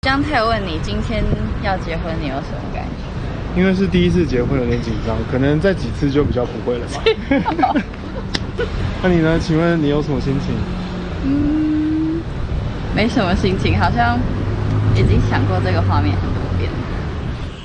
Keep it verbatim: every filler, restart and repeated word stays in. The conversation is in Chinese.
江太问你今天要结婚，你有什么感觉？ 因为是第一次结婚，有点紧张，可能再几次就比较不会了吧。那你呢？请问你有什么心情？ 嗯，没什么心情，好像已经想过这个画面很多